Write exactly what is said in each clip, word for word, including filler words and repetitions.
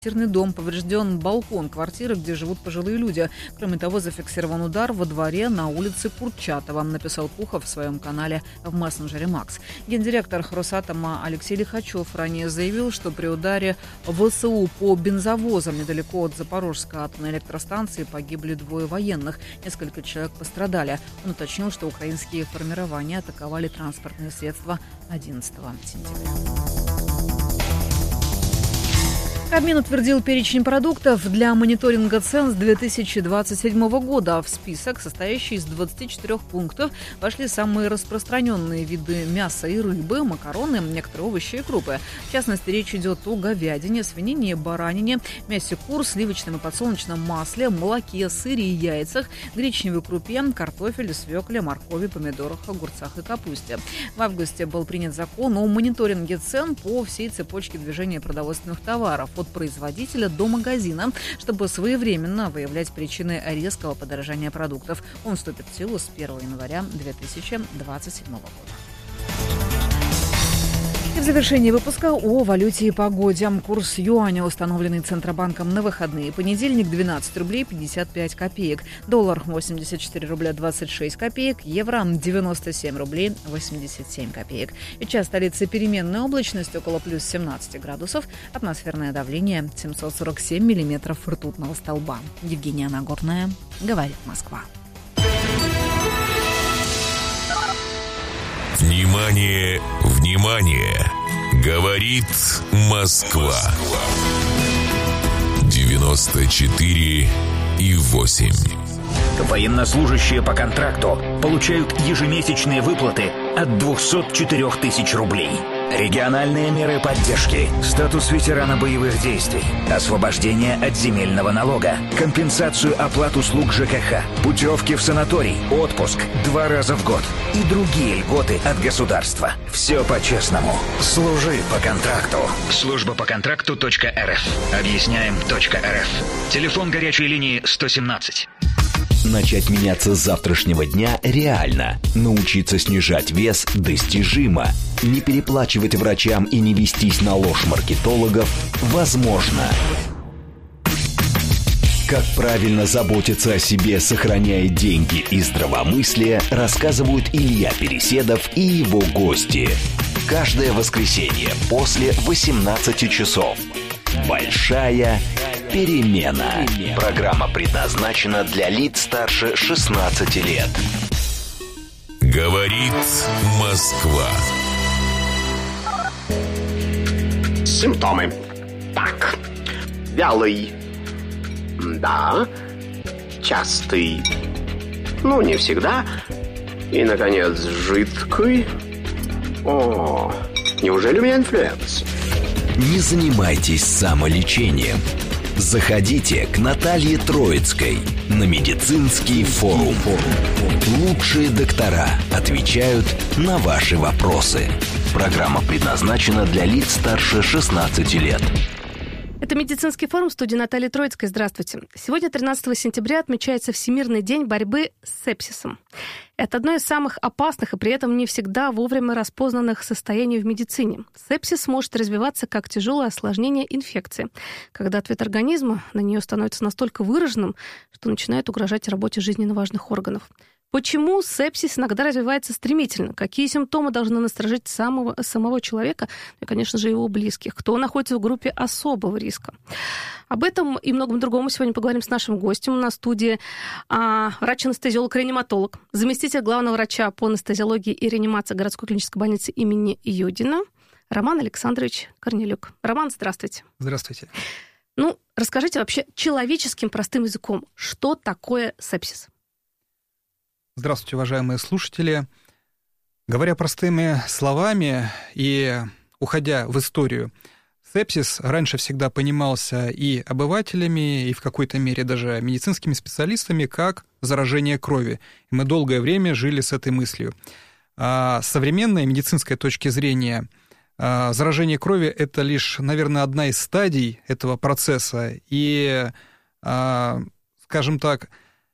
Квартирный дом, поврежден балкон квартиры, где живут пожилые люди. Кроме того, зафиксирован удар во дворе на улице Курчатова, написал Пухов в своем канале в мессенджере Макс. Гендиректор Росатома Алексей Лихачев ранее заявил, что при ударе ВСУ по бензовозам недалеко от Запорожской атомной электростанции погибли двое военных. Несколько человек пострадали. Он уточнил, что украинские формирования атаковали транспортные средства одиннадцатого сентября. Кабмин утвердил перечень продуктов для мониторинга цен с две тысячи двадцать седьмого года. В список, состоящий из двадцати четырёх пунктов, вошли самые распространенные виды мяса и рыбы, макароны, некоторые овощи и крупы. В частности, речь идет о говядине, свинине, баранине, мясе кур, сливочном и подсолнечном масле, молоке, сыре и яйцах, гречневой крупе, картофеле, свекле, моркови, помидорах, огурцах и капусте. В августе был принят закон о мониторинге цен по всей цепочке движения продовольственных товаров, от производителя до магазина, чтобы своевременно выявлять причины резкого подорожания продуктов. Он вступит в силу с первого января две тысячи двадцать седьмого года. И в завершении выпуска о валюте и погоде. Курс юаня, установленный Центробанком на выходные. Понедельник двенадцать рублей пятьдесят пять копеек. Доллар восемьдесят четыре рубля двадцать шесть копеек. Евро девяносто семь рублей восемьдесят семь копеек. Сейчас столица переменная облачность около плюс семнадцати градусов. Атмосферное давление семьсот сорок семь миллиметров ртутного столба. Евгения Нагорная, говорит Москва. Внимание, внимание! Говорит Москва. девяносто четыре и восемь. Военнослужащие по контракту получают ежемесячные выплаты от двухсот четырёх тысяч рублей. Региональные меры поддержки, статус ветерана боевых действий, освобождение от земельного налога, компенсацию оплат услуг ЖКХ, путевки в санаторий, отпуск два раза в год и другие льготы от государства. Все по-честному. Служи по контракту. Служба по контракту .рф. Объясняем .рф. Телефон горячей линии сто семнадцать. Начать меняться с завтрашнего дня реально. Научиться снижать вес достижимо. Не переплачивать врачам и не вестись на ложь маркетологов возможно. Как правильно заботиться о себе, сохраняя деньги и здравомыслие, рассказывают Илья Переседов и его гости. Каждое воскресенье после восемнадцати часов. Большая перемена. Программа предназначена для лиц старше шестнадцати лет. Говорит Москва. Симптомы. Так. Вялый. Да. Частый. Ну, не всегда. И, наконец, жидкий. О, неужели у меня инфлюенс? Не занимайтесь самолечением. Заходите к Наталье Троицкой на медицинский форум. Лучшие доктора отвечают на ваши вопросы. Программа предназначена для лиц старше шестнадцати лет. Это медицинский форум, в студии Натальи Троицкой. Здравствуйте. Сегодня, тринадцатого сентября, отмечается Всемирный день борьбы с сепсисом. Это одно из самых опасных и при этом не всегда вовремя распознанных состояний в медицине. Сепсис может развиваться как тяжелое осложнение инфекции, когда ответ организма на нее становится настолько выраженным, что начинает угрожать работе жизненно важных органов. Почему сепсис иногда развивается стремительно? Какие симптомы должны насторожить самого, самого человека и, конечно же, его близких? Кто находится в группе особого риска? Об этом и многом другом мы сегодня поговорим с нашим гостем на студии. А, врач-анестезиолог-реаниматолог, заместитель главного врача по анестезиологии и реанимации городской клинической больницы имени Юдина Роман Александрович Корнелюк. Роман, здравствуйте. Здравствуйте. Ну, расскажите вообще человеческим простым языком, что такое сепсис? Здравствуйте, уважаемые слушатели. Говоря простыми словами и уходя в историю, сепсис раньше всегда понимался и обывателями, и в какой-то мере даже медицинскими специалистами как заражение крови. И мы долгое время жили с этой мыслью. А с современной медицинской точки зрения заражение крови – это лишь, наверное, одна из стадий этого процесса. И, скажем так,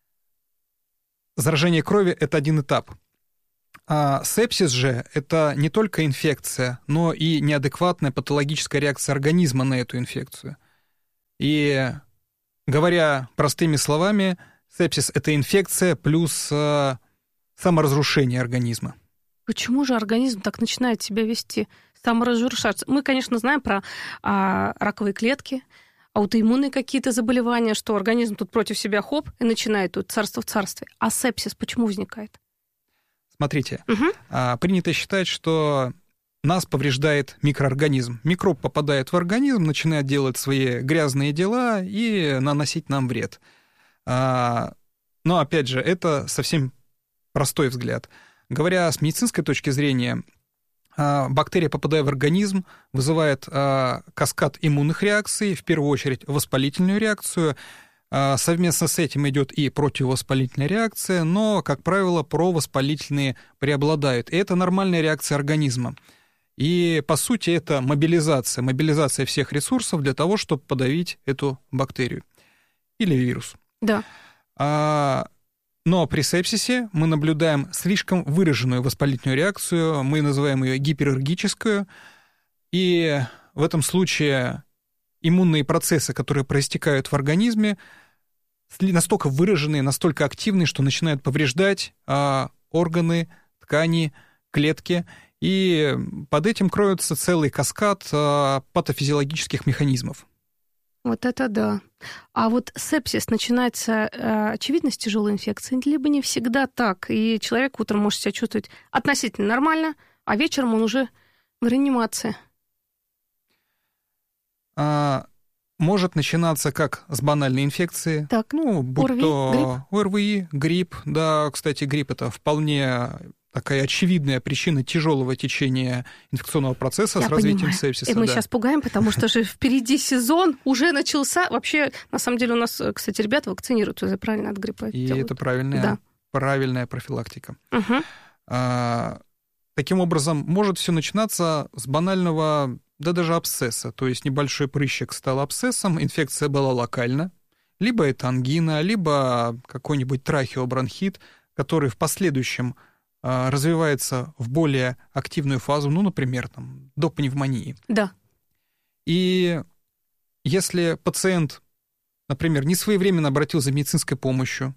заражение крови – это один этап. А сепсис же – это не только инфекция, но и неадекватная патологическая реакция организма на эту инфекцию. И, говоря простыми словами, сепсис – это инфекция плюс э, саморазрушение организма. Почему же организм так начинает себя вести, саморазрушаться? Мы, конечно, знаем про а, раковые клетки, аутоиммунные какие-то заболевания, что организм тут против себя хоп и начинает тут царство в царстве. А сепсис почему возникает? Смотрите, Угу. а, принято считать, что нас повреждает микроорганизм. Микроб попадает в организм, начинает делать свои грязные дела и наносить нам вред. А, но, опять же, это совсем простой взгляд. Говоря с медицинской точки зрения, бактерия, попадая в организм, вызывает каскад иммунных реакций, в первую очередь воспалительную реакцию. Совместно с этим идет и противовоспалительная реакция, но, как правило, провоспалительные преобладают. И это нормальная реакция организма. И, по сути, это мобилизация, мобилизация всех ресурсов для того, чтобы подавить эту бактерию или вирус. Да. А, но при сепсисе мы наблюдаем слишком выраженную воспалительную реакцию, мы называем ее гипераллергическую, и в этом случае иммунные процессы, которые проистекают в организме, настолько выраженные, настолько активные, что начинают повреждать а, органы, ткани, клетки, и под этим кроется целый каскад а, патофизиологических механизмов. Вот это да. А вот сепсис начинается, э, очевидно, с тяжелой инфекции, либо не всегда так, и человек утром может себя чувствовать относительно нормально, а вечером он уже в реанимации. А, может начинаться как с банальной инфекции, Так, ну, будь ОРВИ, то ОРВИ, грипп. Да, кстати, грипп — это вполне такая очевидная причина тяжелого течения инфекционного процесса. Я с развитием понимаю. сепсиса. И мы да. сейчас пугаем, потому что же впереди сезон уже начался. Вообще, на самом деле, у нас, кстати, ребята вакцинируются, правильно, от гриппа. И делают. это правильная, Да. правильная профилактика. Угу. А, таким образом, может все начинаться с банального, да даже абсцесса. То есть небольшой прыщик стал абсцессом, инфекция была локальна, либо это ангина, либо какой-нибудь трахеобронхит, который в последующем а, развивается в более активную фазу, ну, например, там, до пневмонии. Да. И если пациент, например, не своевременно обратился за медицинской помощью,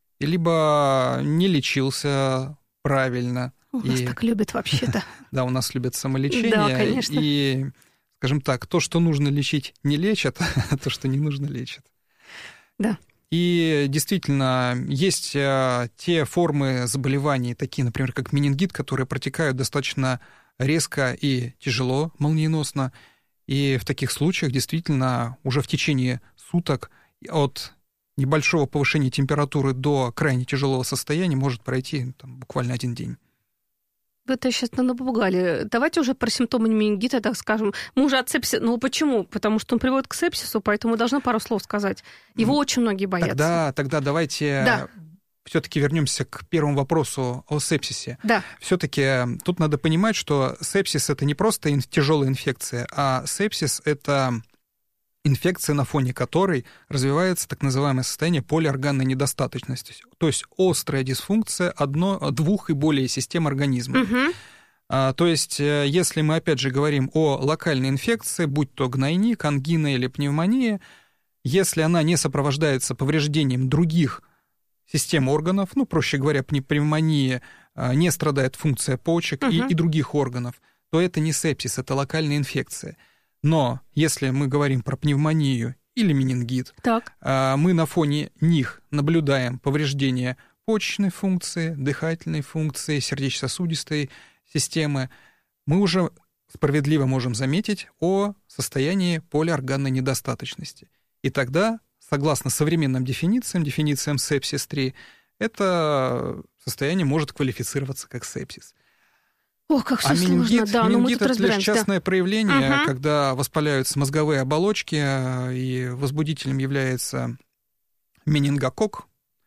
либо не лечился правильно. У нас и... так любят вообще-то. Да, у нас любят самолечение. Да, конечно. И, скажем так, то, что нужно лечить, не лечат, а то, что не нужно, лечат. Да. И действительно, есть те формы заболеваний, такие, например, как менингит, которые протекают достаточно резко и тяжело, молниеносно. И в таких случаях действительно уже в течение суток от небольшого повышения температуры до крайне тяжелого состояния может пройти там, буквально один день. Вы это сейчас напугали. Давайте уже про симптомы менингита, так скажем. Мы уже от сепсиса... Ну, почему? Потому что он приводит к сепсису, поэтому должны пару слов сказать. Его ну, очень многие боятся. Тогда, тогда давайте да. все-таки вернемся к первому вопросу о сепсисе. Да. Все-таки тут надо понимать, что сепсис — это не просто тяжелая инфекция, а сепсис — это инфекция, на фоне которой развивается так называемое состояние полиорганной недостаточности, то есть острая дисфункция одно, двух и более систем организма. Угу. А, то есть, если мы опять же говорим о локальной инфекции, будь то гнойник, ангина или пневмония, если она не сопровождается повреждением других систем органов, ну, проще говоря, при пневмонии не страдает функция почек угу. и, и других органов, то это не сепсис, это локальная инфекция. Но если мы говорим про пневмонию или менингит, так. мы на фоне них наблюдаем повреждение почечной функции, дыхательной функции, сердечно-сосудистой системы, мы уже справедливо можем заметить о состоянии полиорганной недостаточности. И тогда, согласно современным дефинициям, дефинициям сепсис три, это состояние может квалифицироваться как сепсис. Ох, как все а сложно, менингит, да, менингит — это лишь да. частное проявление, угу. когда воспаляются мозговые оболочки, и возбудителем является менингококк.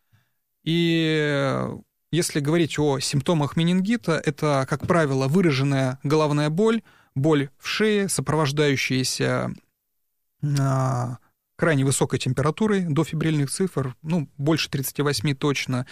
И если говорить о симптомах менингита, это, как правило, выраженная головная боль, боль в шее, сопровождающаяся крайне высокой температурой до фебрильных цифр, ну, больше тридцати восьми точно,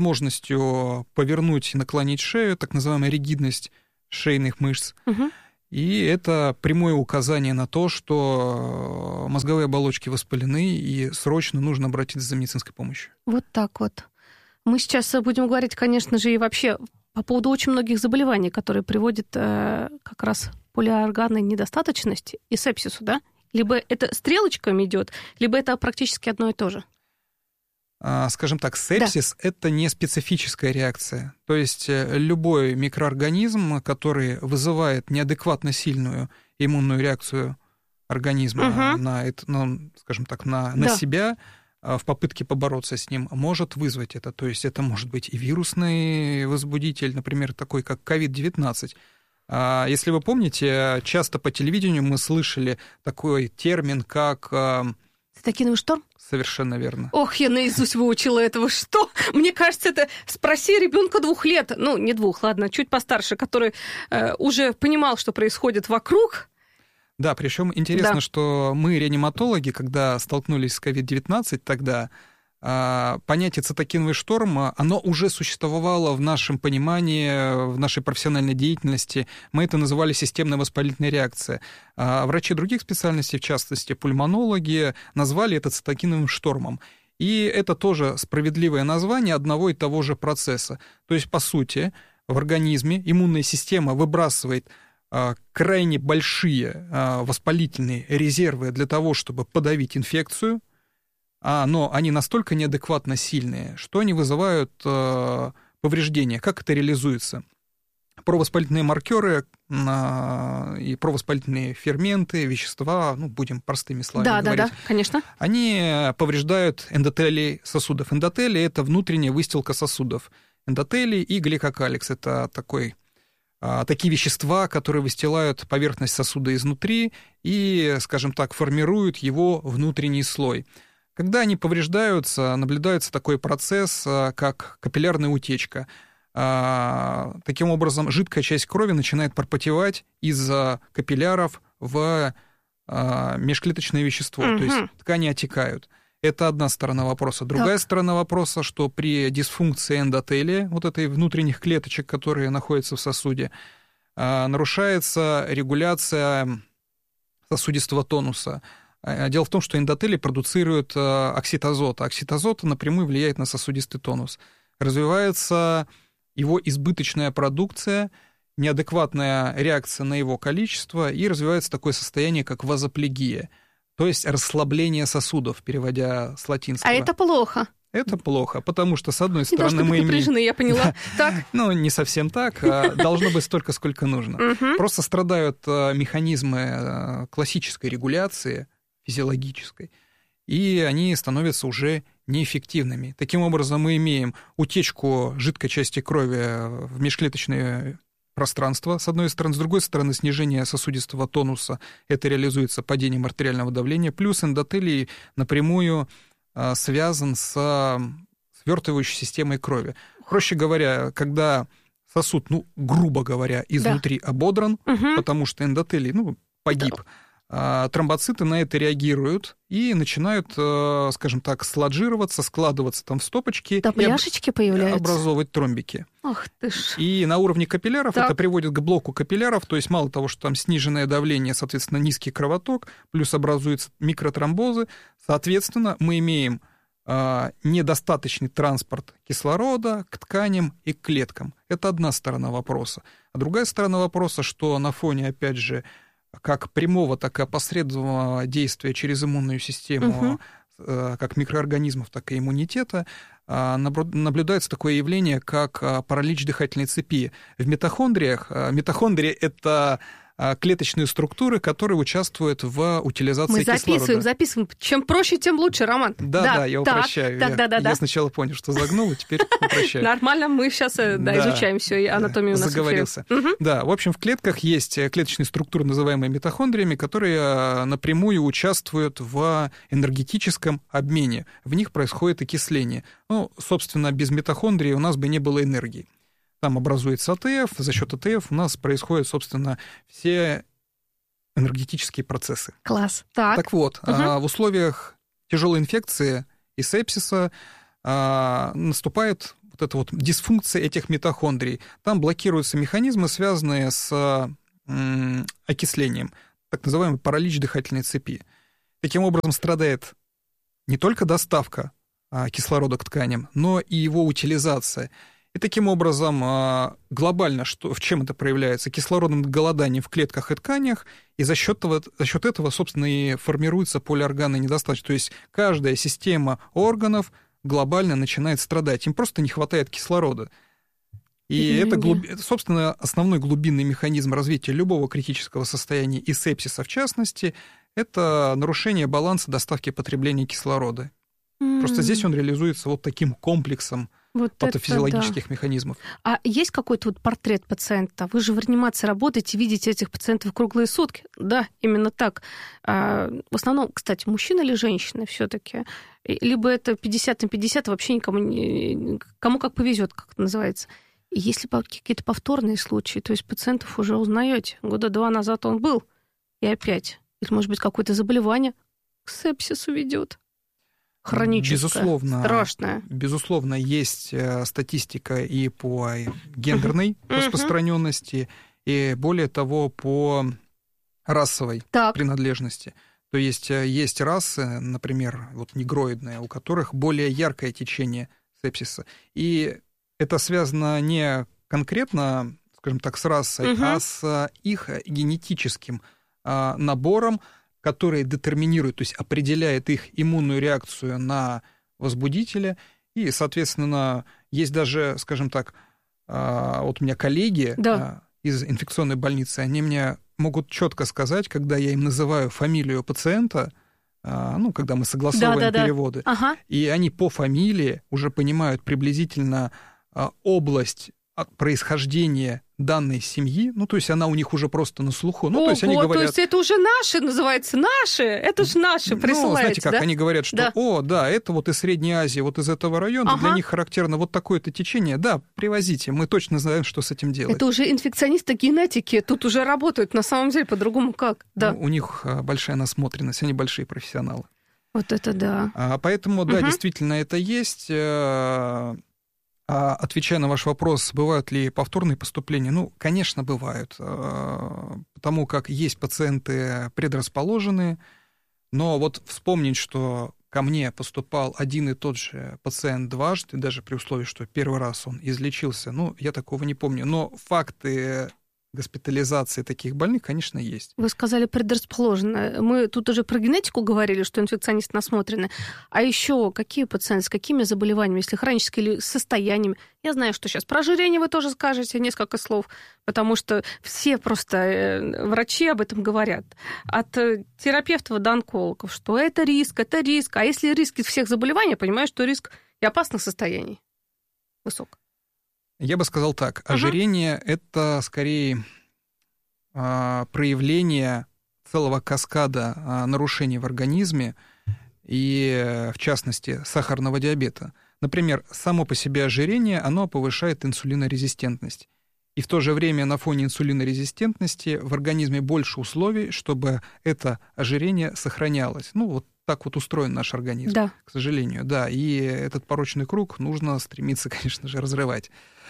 невозможностью повернуть и наклонить шею, так называемая ригидность шейных мышц. Угу. И это прямое указание на то, что мозговые оболочки воспалены, и срочно нужно обратиться за медицинской помощью. Вот так вот. Мы сейчас будем говорить, конечно же, и вообще по поводу очень многих заболеваний, которые приводят э, как раз к полиорганной недостаточности и сепсису, да? Либо это стрелочками идет, либо это практически одно и то же. Скажем так, сепсис да. — это не специфическая реакция. То есть любой микроорганизм, который вызывает неадекватно сильную иммунную реакцию организма угу. на, это, ну, скажем так, на, на да. себя, в попытке побороться с ним, может вызвать это. То есть это может быть и вирусный возбудитель, например, такой как ковид девятнадцать. Если вы помните, часто по телевидению мы слышали такой термин, как... Цитокиновый шторм? Совершенно верно. Ох, я наизусть выучила этого. Что? Мне кажется, это спроси ребенка двух лет, ну, не двух, ладно, чуть постарше, который э, уже понимал, что происходит вокруг. Да, причем интересно, да. что мы, реаниматологи, когда столкнулись с ковид девятнадцать, тогда э, понятие цитокиновый шторм, оно уже существовало в нашем понимании, в нашей профессиональной деятельности. Мы это называли системная воспалительная реакция. А врачи других специальностей, в частности пульмонологи, назвали это цитокиновым штормом. И это тоже справедливое название одного и того же процесса. То есть, по сути, в организме иммунная система выбрасывает крайне большие воспалительные резервы для того, чтобы подавить инфекцию, но они настолько неадекватно сильные, что они вызывают повреждения. Как это реализуется? Провоспалительные маркеры и провоспалительные ферменты, вещества, ну, будем простыми словами да, говорить, да, да, конечно. Они повреждают эндотелий сосудов. Эндотелий — это внутренняя выстилка сосудов. Эндотелий и гликокаликс — это такой... такие вещества, которые выстилают поверхность сосуда изнутри и, скажем так, формируют его внутренний слой. Когда они повреждаются, наблюдается такой процесс, как капиллярная утечка. Таким образом, жидкая часть крови начинает пропотевать из капилляров в межклеточное вещество, угу. то есть ткани отекают. Это одна сторона вопроса. Другая так. сторона вопроса, что при дисфункции эндотелия, вот этой внутренних клеточек, которые находятся в сосуде, нарушается регуляция сосудистого тонуса. Дело в том, что эндотелий продуцирует оксид азота. Оксид азота напрямую влияет на сосудистый тонус. Развивается его избыточная продукция, неадекватная реакция на его количество, и развивается такое состояние, как вазоплегия. То есть расслабление сосудов, переводя с латинского. А это плохо. Это плохо, потому что, с одной Не стороны, мы имеем... я поняла. Так. Ну, не совсем так. Должно быть столько, сколько нужно. Просто страдают механизмы классической регуляции, физиологической, и они становятся уже неэффективными. Таким образом, мы имеем утечку жидкой части крови в межклеточное пространство, с одной стороны, с другой стороны, снижение сосудистого тонуса, это реализуется падением артериального давления, плюс эндотелий напрямую связан с свертывающей системой крови. Проще говоря, когда сосуд, ну, грубо говоря, изнутри да. ободран, угу. потому что эндотелий, ну, погиб, да. тромбоциты на это реагируют и начинают, скажем так, сладжироваться, складываться там в стопочки. Да, пляшечки появляются. Образовывать тромбики. Ах ты ж. И на уровне капилляров так. это приводит к блоку капилляров, то есть мало того, что там сниженное давление, соответственно, низкий кровоток, плюс образуются микротромбозы, соответственно, мы имеем э, недостаточный транспорт кислорода к тканям и к клеткам. Это одна сторона вопроса. А другая сторона вопроса, что на фоне, опять же, как прямого, так и опосредованного действия через иммунную систему, угу. э, как микроорганизмов, так и иммунитета, наблюдается такое явление, как паралич дыхательной цепи. В митохондриях, митохондрии — это клеточные структуры, которые участвуют в утилизации Мы кислорода. Мы записываем, записываем. Чем проще, тем лучше, Роман. Да, да, да я так, упрощаю. Так, я, да, да, я да. сначала понял, что загнул, а теперь упрощаю. Нормально, мы сейчас да, изучаем все, и анатомию у нас. Заговорился. Да, в общем, в клетках есть клеточные структуры, называемые митохондриями, которые напрямую участвуют в энергетическом обмене. В них происходит окисление. Ну, собственно, без митохондрий у нас бы не было энергии. Там образуется АТФ, за счет АТФ у нас происходят, собственно, все энергетические процессы. Класс. Так, так вот, угу. в условиях тяжелой инфекции и сепсиса наступает вот эта вот дисфункция этих митохондрий. Там блокируются механизмы, связанные с м, окислением, так называемый паралич дыхательной цепи. Таким образом страдает не только доставка а, кислорода к тканям, но и его утилизация. И таким образом а, глобально, что, в чем это проявляется? Кислородным голоданием в клетках и тканях, и за счет этого, за счет этого, собственно, и формируется полиорганная недостаточность. То есть каждая система органов глобально начинает страдать. Им просто не хватает кислорода. И это, глуб... собственно, основной глубинный механизм развития любого критического состояния, и сепсиса в частности, это нарушение баланса доставки и потребления кислорода. Mm. Просто здесь он реализуется вот таким комплексом вот патофизиологических да. механизмов. А есть какой-то вот портрет пациента? Вы же в реанимации работаете, видите этих пациентов круглые сутки. Да, именно так. А, в основном, кстати, мужчина или женщина все-таки? Либо это пятьдесят на пятьдесят, вообще никому не... кому как повезет, как это называется. И если какие-то повторные случаи, то есть пациентов уже узнаете, года два назад он был, и опять. Или, может быть, какое-то заболевание к сепсису ведет. Хроническое, безусловно, страшное. Безусловно, есть статистика и по гендерной uh-huh. распространенности, uh-huh. и более того, по расовой так. принадлежности. То есть есть расы, например, вот негроидные, у которых более яркое течение сепсиса. И это связано не конкретно, скажем так, с расой, uh-huh. а с их генетическим набором, который детерминирует, то есть определяет их иммунную реакцию на возбудителя. И, соответственно, есть даже, скажем так, вот у меня коллеги да. из инфекционной больницы, они мне могут четко сказать, когда я им называю фамилию пациента, ну, когда мы согласовываем да, да, переводы, да. Ага. и они по фамилии уже понимают приблизительно область происхождения данной семьи, ну, то есть она у них уже просто на слуху. Ну, Ого, то есть они говорят... то есть это уже наши, называется, наши? Это же наши присылаете, ну, знаете, как да? они говорят, что, да. о, да, это вот из Средней Азии, вот из этого района, ага. для них характерно вот такое-то течение. Да, привозите, мы точно знаем, что с этим делать. Это уже инфекционисты генетики, тут уже работают, на самом деле, по-другому как? Да. Ну, у них большая насмотренность, они большие профессионалы. Вот это да. А, поэтому, да, угу. действительно, это есть... А отвечая на ваш вопрос, бывают ли повторные поступления? Ну, конечно, бывают, потому как есть пациенты предрасположенные, но вот вспомнить, что ко мне поступал один и тот же пациент дважды, даже при условии, что первый раз он излечился, ну, я такого не помню, но факты госпитализации таких больных, конечно, есть. Вы сказали предрасположенные. Мы тут уже про генетику говорили, что инфекционисты насмотрены. А еще какие пациенты, с какими заболеваниями, если хронические или с состояниями? Я знаю, что сейчас про ожирение вы тоже скажете несколько слов, потому что все просто врачи об этом говорят. От терапевтов до онкологов, что это риск, это риск. А если риск из всех заболеваний, я понимаю, что риск и опасных состояний высок. Я бы сказал так, ожирение uh-huh. – это скорее а, проявление целого каскада а, нарушений в организме и, в частности, сахарного диабета. Например, само по себе ожирение, оно повышает инсулинорезистентность. И в то же время на фоне инсулинорезистентности в организме больше условий, чтобы это ожирение сохранялось. Ну, вот так вот устроен наш организм, да. к сожалению. Да, и этот порочный круг нужно стремиться, конечно же, разрывать.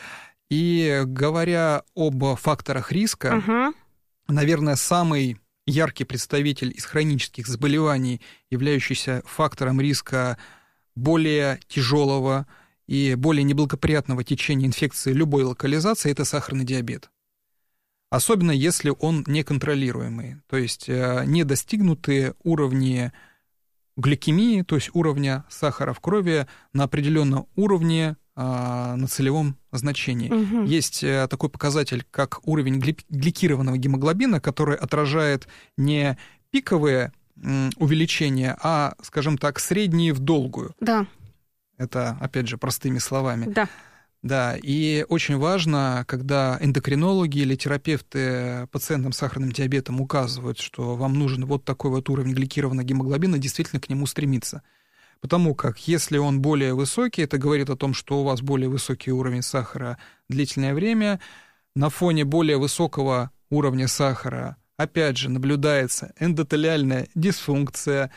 И говоря об факторах риска, угу. наверное, самый яркий представитель из хронических заболеваний, являющийся фактором риска более тяжелого и более неблагоприятного течения инфекции любой локализации, это сахарный диабет. Особенно если он неконтролируемый, то есть не достигнутые уровни гликемии, то есть уровня сахара в крови на определенном уровне а, на целевом значении. Угу. Есть а, такой показатель, как уровень гли- гликированного гемоглобина, который отражает не пиковые м, увеличения, а, скажем так, средние в долгую. Да. Это, опять же, простыми словами. Да. Да, и очень важно, когда эндокринологи или терапевты пациентам с сахарным диабетом указывают, что вам нужен вот такой вот уровень гликированного гемоглобина, действительно к нему стремиться. Потому как если он более высокий, это говорит о том, что у вас более высокий уровень сахара длительное время, на фоне более высокого уровня сахара, опять же, наблюдается эндотелиальная дисфункция,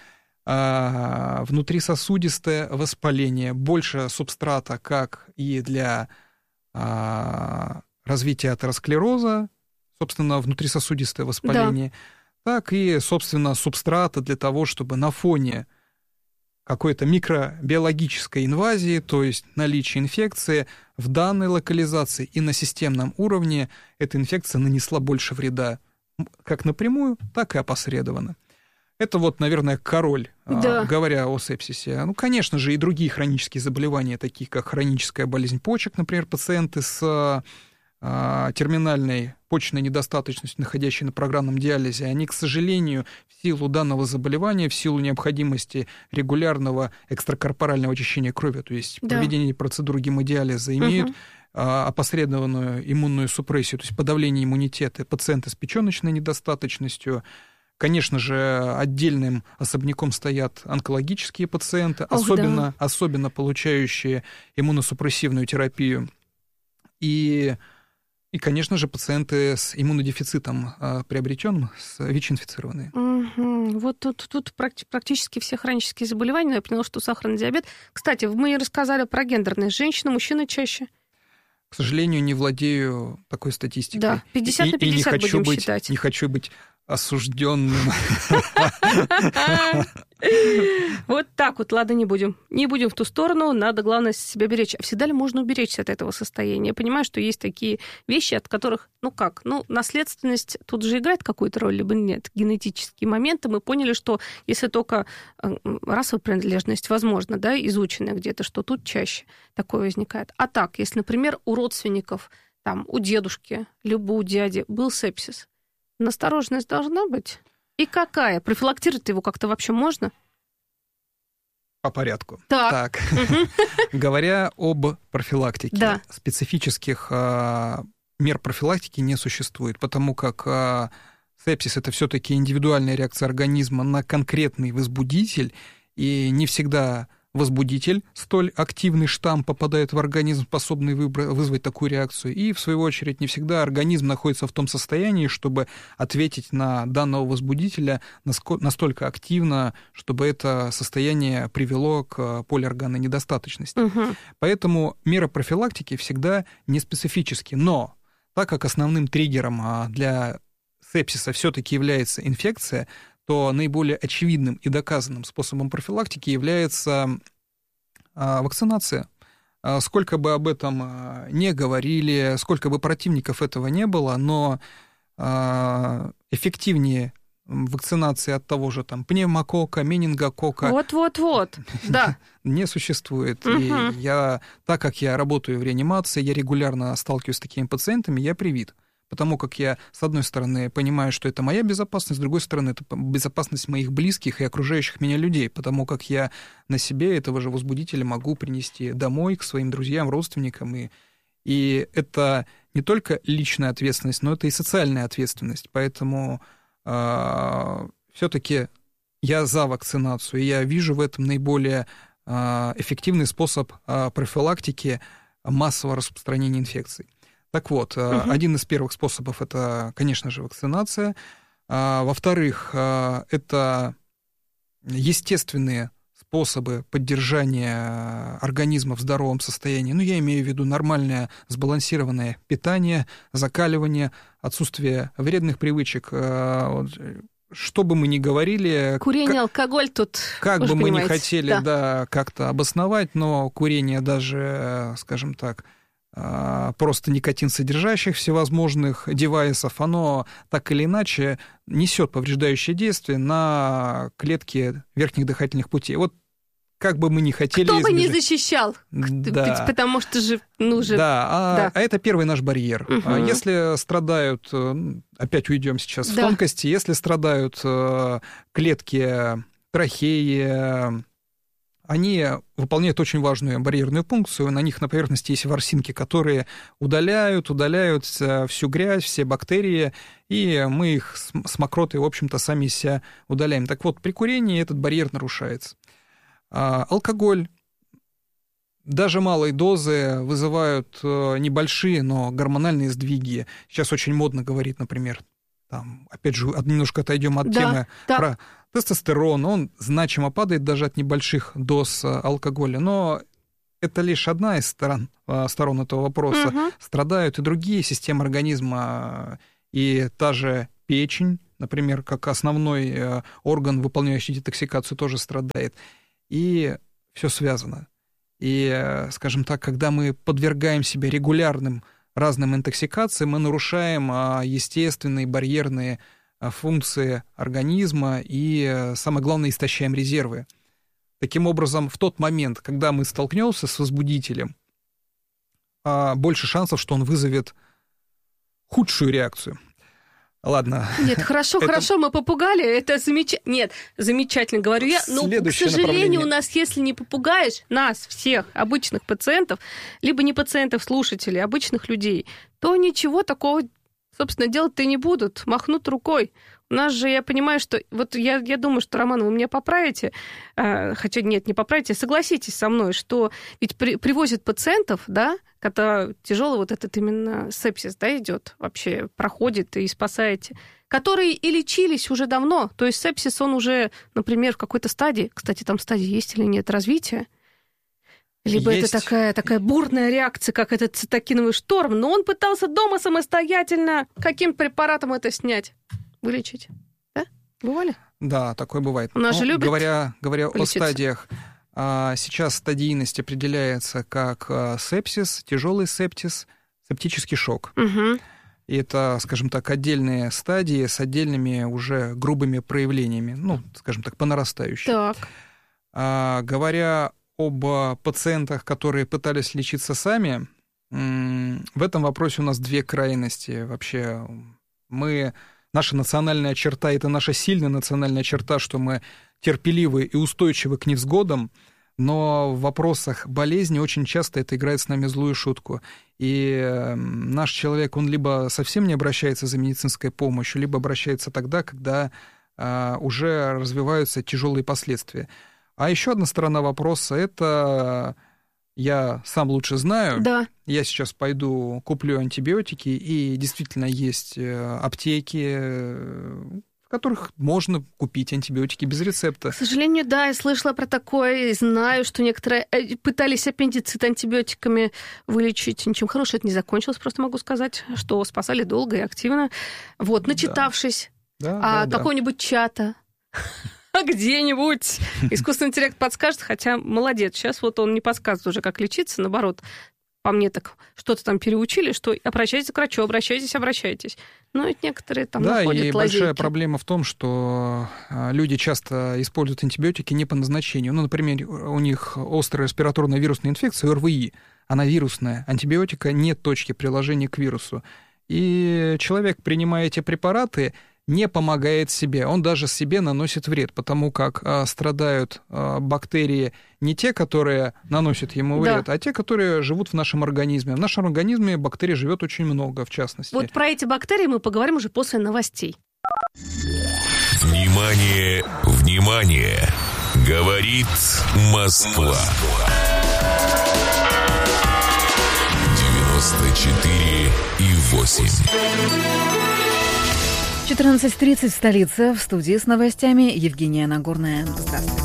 внутрисосудистое воспаление, больше субстрата, как и для а, развития атеросклероза, собственно, внутрисосудистое воспаление, да. так и, собственно, субстрата для того, чтобы на фоне какой-то микробиологической инвазии, то есть наличия инфекции, в данной локализации и на системном уровне эта инфекция нанесла больше вреда как напрямую, так и опосредованно. Это вот, наверное, король, да. говоря о сепсисе. Ну, конечно же, и другие хронические заболевания, такие как хроническая болезнь почек, например, пациенты с терминальной почечной недостаточностью, находящие на программном диализе, они, к сожалению, в силу данного заболевания, в силу необходимости регулярного экстракорпорального очищения крови, то есть да. проведения процедур гемодиализа, имеют угу. опосредованную иммунную супрессию, то есть подавление иммунитета. Пациенты с печёночной недостаточностью. Конечно же, отдельным особняком стоят онкологические пациенты, Ох, особенно, да. особенно получающие иммуносупрессивную терапию. И И, конечно же, пациенты с иммунодефицитом приобретенным, ВИЧ-инфицированные. Угу. Вот тут, тут практически все хронические заболевания. Я поняла, что сахарный диабет. Кстати, мы рассказали про гендерные. Женщины, мужчины чаще? К сожалению, не владею такой статистикой. Да, пятьдесят на пятьдесят и, и будем быть, считать. Не хочу быть осужденным. Вот так вот, ладно, не будем. Не будем в ту сторону, надо, главное, себя беречь. А всегда ли можно уберечься от этого состояния? Я понимаю, что есть такие вещи, от которых, ну как, ну, наследственность тут же играет какую-то роль, либо нет. Генетические моменты. Мы поняли, что если только расовая принадлежность, возможно, да, изученная где-то, что тут чаще такое возникает. А так, если, например, у родственников, там, у дедушки, либо у дяди был сепсис, настороженность должна быть? И какая? Профилактировать его как-то вообще можно? По порядку. Так. так. Говоря об профилактике, да. специфических а, мер профилактики не существует, потому как а, сепсис — это все-таки индивидуальная реакция организма на конкретный возбудитель, и не всегда возбудитель, столь активный штамм, попадает в организм, способный выбра- вызвать такую реакцию. И, в свою очередь, не всегда организм находится в том состоянии, чтобы ответить на данного возбудителя наско- настолько активно, чтобы это состояние привело к полиорганной недостаточности. Угу. Поэтому меры профилактики всегда не специфические. Но так как основным триггером для сепсиса все-таки является инфекция, то наиболее очевидным и доказанным способом профилактики является вакцинация. Сколько бы об этом не говорили, сколько бы противников этого не было, но эффективнее вакцинации от того же там пневмококка, менингококка вот-вот-вот, да. не существует. Угу. И я, так как я работаю в реанимации, я регулярно сталкиваюсь с такими пациентами, я привит. Потому как я, с одной стороны, понимаю, что это моя безопасность, с другой стороны, это безопасность моих близких и окружающих меня людей, потому как я на себе этого же возбудителя могу принести домой к своим друзьям, родственникам. И, и это не только личная ответственность, но это и социальная ответственность. Поэтому э, все-таки я за вакцинацию, и я вижу в этом наиболее э, эффективный способ э, профилактики массового распространения инфекций. Так вот, угу. один из первых способов — это, конечно же, вакцинация. Во-вторых, это естественные способы поддержания организма в здоровом состоянии. Ну, я имею в виду нормальное, сбалансированное питание, закаливание, отсутствие вредных привычек. Что бы мы ни говорили... Курение, как, алкоголь тут, Как бы мы понимаете. ни хотели да. Да, как-то обосновать, но курение даже, скажем так, просто никотин содержащих всевозможных девайсов, оно так или иначе несет повреждающее действие на клетки верхних дыхательных путей. Вот как бы мы ни хотели... Кто избежать... бы не защищал, да. потому что же... Ну, же... Да, а, да, а это первый наш барьер. Угу. Если страдают, опять уйдем сейчас да. в тонкости, если страдают клетки трахеи, они выполняют очень важную барьерную функцию. На них на поверхности есть ворсинки, которые удаляют, удаляют всю грязь, все бактерии, и мы их с мокротой, в общем-то, сами из себя удаляем. Так вот, при курении этот барьер нарушается. А, алкоголь, даже малые дозы вызывают небольшие, но гормональные сдвиги. Сейчас очень модно говорить, например, там, опять же, немножко отойдем от да, темы да. про тестостерон. Он значимо падает даже от небольших доз алкоголя. Но это лишь одна из сторон, сторон этого вопроса. Угу. Страдают и другие системы организма. И та же печень, например, как основной э, орган, выполняющий детоксикацию, тоже страдает. И все связано. И, э, скажем так, когда мы подвергаем себя регулярным разным интоксикациям, мы нарушаем э, естественные барьерные э, функции организма и, э, самое главное, истощаем резервы. Таким образом, в тот момент, когда мы столкнемся с возбудителем, э, больше шансов, что он вызовет худшую реакцию. Ладно. Нет, хорошо, это... хорошо, мы попугали, это замечательно. Нет, замечательно, говорю я. Но, к сожалению, у нас, если не попугаешь нас, всех обычных пациентов, либо не пациентов, слушателей, обычных людей, то ничего такого, собственно, делать-то и не будут, махнут рукой. У нас же, я понимаю, что... Вот я, я думаю, что, Роман, вы меня поправите, э, хотя нет, не поправите, согласитесь со мной, что ведь при, привозят пациентов, да, когда тяжелый вот этот именно сепсис, да, идет, вообще проходит и спасаете, которые и лечились уже давно. То есть сепсис, он уже, например, в какой-то стадии, кстати, там стадии есть или нет, развития, либо есть. Это такая, такая бурная реакция, как этот цитокиновый шторм, но он пытался дома самостоятельно каким препаратом это снять, вылечить. Да? Бывали? Да, такое бывает. У нас ну, же любят говоря, говоря о лечиться. стадиях, сейчас стадийность определяется как сепсис, тяжелый септис, септический шок. Угу. И это, скажем так, отдельные стадии с отдельными уже грубыми проявлениями, ну, скажем так, по нарастающей. Так. А, говоря об пациентах, которые пытались лечиться сами, в этом вопросе у нас две крайности. Вообще, мы, наша национальная черта, это наша сильная национальная черта, что мы терпеливы и устойчивы к невзгодам, но в вопросах болезни очень часто это играет с нами злую шутку. И наш человек, он либо совсем не обращается за медицинской помощью, либо обращается тогда, когда уже развиваются тяжелые последствия. А еще одна сторона вопроса — это я сам лучше знаю. Да. Я сейчас пойду куплю антибиотики, и действительно есть аптеки, в которых можно купить антибиотики без рецепта. К сожалению, да, я слышала про такое, и знаю, что некоторые пытались аппендицит антибиотиками вылечить. Ничем хорошим это не закончилось, просто могу сказать, что спасали долго и активно. Вот, начитавшись да. а да, какого-нибудь да. чата, где-нибудь искусственный интеллект подскажет, хотя молодец, сейчас вот он не подсказывает уже, как лечиться, наоборот, по мне так что-то там переучили, что обращайтесь к врачу, обращайтесь, обращайтесь. Но ведь некоторые там да, находят и лазейки. Большая проблема в том, что люди часто используют антибиотики не по назначению. Ну, например, у них острая респираторная вирусная инфекция, ОРВИ, она вирусная, антибиотика нет точки приложения к вирусу. И человек, принимая эти препараты, не помогает себе, он даже себе наносит вред, потому как а, страдают а, бактерии не те, которые наносят ему вред, да. а те, которые живут в нашем организме. В нашем организме бактерий живет очень много, в частности. Вот про эти бактерии мы поговорим уже после новостей. Внимание, внимание! Говорит Москва. девяносто четыре и восемь. четырнадцать тридцать в столице. В студии с новостями Евгения Нагорная. Здравствуйте.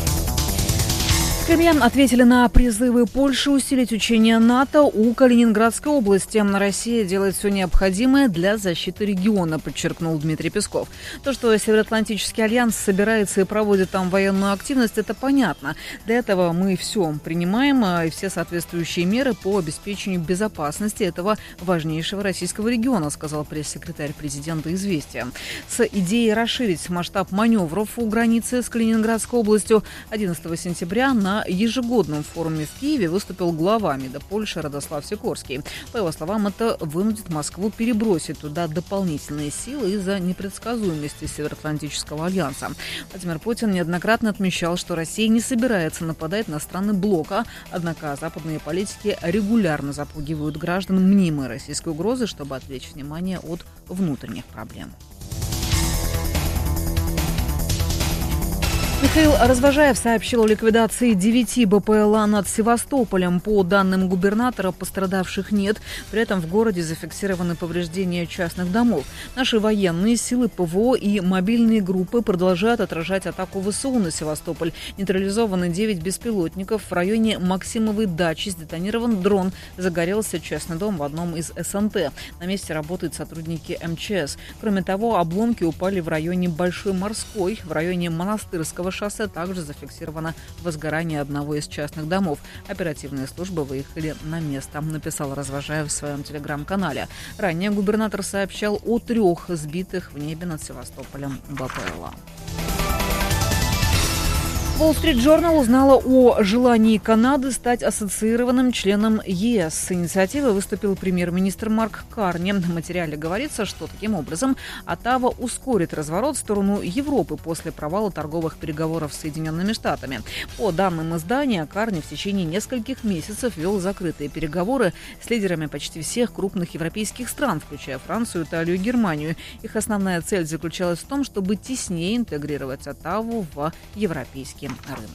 В Кремле ответили на призывы Польши усилить учения НАТО у Калининградской области. Россия делает все необходимое для защиты региона, подчеркнул Дмитрий Песков. То, что Североатлантический альянс собирается и проводит там военную активность, это понятно. Для этого мы все принимаем, и все соответствующие меры по обеспечению безопасности этого важнейшего российского региона, сказал пресс-секретарь президента «Известия». С идеей расширить масштаб маневров у границы с Калининградской областью одиннадцатого сентября на На ежегодном форуме в Киеве выступил глава МИДа Польши Радослав Сикорский. По его словам, это вынудит Москву перебросить туда дополнительные силы из-за непредсказуемости Североатлантического альянса. Владимир Путин неоднократно отмечал, что Россия не собирается нападать на страны блока, однако западные политики регулярно запугивают граждан мнимой российской угрозы, чтобы отвлечь внимание от внутренних проблем. Михаил Развожаев сообщил о ликвидации девяти БПЛА над Севастополем. По данным губернатора, пострадавших нет. При этом в городе зафиксированы повреждения частных домов. Наши военные силы ПВО и мобильные группы продолжают отражать атаку ВСУ на Севастополь. Нейтрализованы девять беспилотников. В районе Максимовой дачи сдетонирован дрон. Загорелся частный дом в одном из СНТ. На месте работают сотрудники МЧС. Кроме того, обломки упали в районе Большой Морской. В районе Монастырского шоссе также зафиксировано возгорание одного из частных домов. Оперативные службы выехали на место, написал Развожаев в своем телеграм-канале. Ранее губернатор сообщал о трех сбитых в небе над Севастополем БПЛА. Wall Street Journal узнала о желании Канады стать ассоциированным членом ЕС. С инициативой выступил премьер-министр Марк Карни. В материале говорится, что таким образом Оттава ускорит разворот в сторону Европы после провала торговых переговоров с Соединенными Штатами. По данным издания, Карни в течение нескольких месяцев вел закрытые переговоры с лидерами почти всех крупных европейских стран, включая Францию, Италию и Германию. Их основная цель заключалась в том, чтобы теснее интегрировать Оттаву в европейский рынок.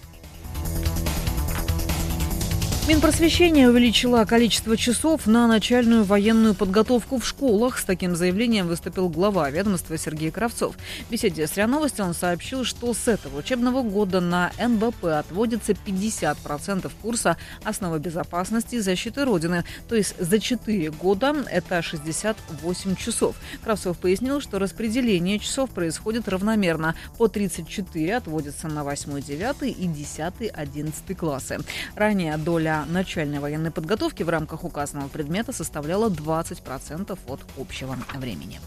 Минпросвещение увеличило количество часов на начальную военную подготовку в школах. С таким заявлением выступил глава ведомства Сергей Кравцов. В беседе с РИА Новости он сообщил, что с этого учебного года на эн бэ пэ отводится пятьдесят процентов курса «Основы безопасности и защиты Родины». То есть за четыре года это шестьдесят восемь часов. Кравцов пояснил, что распределение часов происходит равномерно. По тридцать четыре отводится на восьмой, девятый и десятый, одиннадцатый классы. Ранее доля начальной военной подготовки в рамках указанного предмета составляла двадцать процентов от общего времени.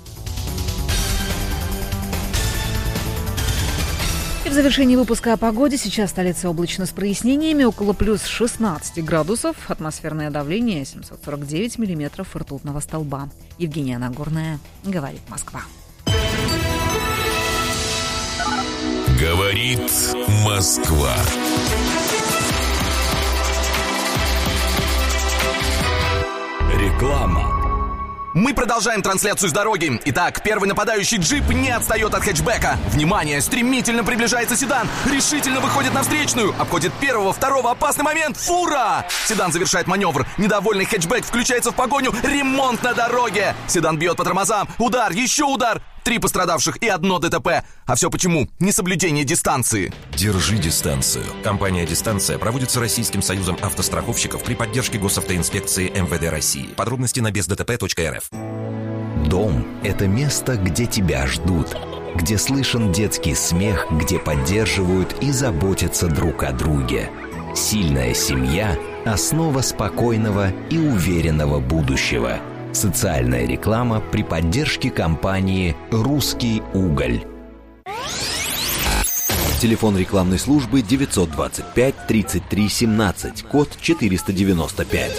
И в завершении выпуска о погоде. Сейчас столица облачно с прояснениями, около плюс шестнадцати градусов. Атмосферное давление семьсот сорок девять миллиметров ртутного столба. Евгения Нагорная, говорит Москва. Говорит Москва. Реклама. Мы продолжаем трансляцию с дороги. Итак, первый нападающий джип не отстает от хэтчбека. Внимание, стремительно приближается седан. Решительно выходит на встречную. Обходит первого, второго, опасный момент. Фура! Седан завершает маневр. Недовольный хэтчбек включается в погоню. Ремонт на дороге. Седан бьет по тормозам. Удар, еще удар. Три пострадавших и одно ДТП. А все почему? Несоблюдение дистанции. Держи дистанцию. Компания «Дистанция» проводится Российским союзом автостраховщиков при поддержке госавтоинспекции эм вэ дэ России. Подробности на без дэ тэ пэ точка эр эф. Дом – это место, где тебя ждут, где слышен детский смех, где поддерживают и заботятся друг о друге. Сильная семья – основа спокойного и уверенного будущего. Социальная реклама при поддержке компании «Русский уголь». Телефон рекламной службы девятьсот двадцать пять тридцать три семнадцать, код четыреста девяносто пять.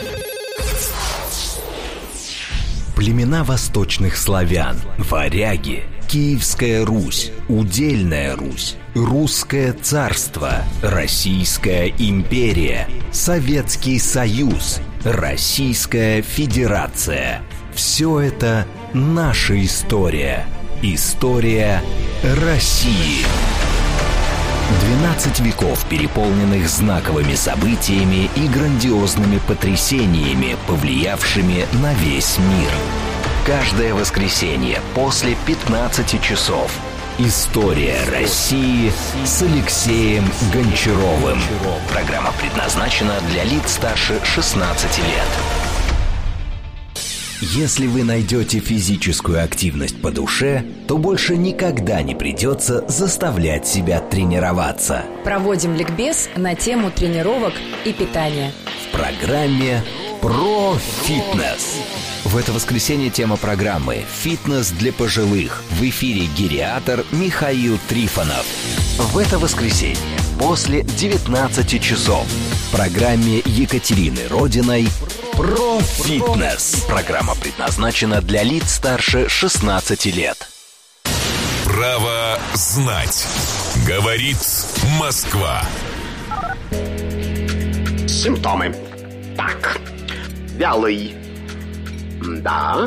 Племена восточных славян, варяги, Киевская Русь, Удельная Русь, Русское царство, Российская империя, Советский Союз, Российская Федерация. Все это наша история. История России. двенадцать веков, переполненных знаковыми событиями и грандиозными потрясениями, повлиявшими на весь мир. Каждое воскресенье после пятнадцати часов. История России с Алексеем Гончаровым. Программа предназначена для лиц старше шестнадцати лет. Если вы найдете физическую активность по душе, то больше никогда не придется заставлять себя тренироваться. Проводим ликбез на тему тренировок и питания. В программе «Про фитнес». В это воскресенье тема программы «Фитнес для пожилых». В эфире гериатр Михаил Трифонов. В это воскресенье после девятнадцати часов в программе Екатерины Родиной «Про фитнес». Программа предназначена для лиц старше шестнадцати лет. Право знать. Говорит Москва. Симптомы. Так. Вялый. Да.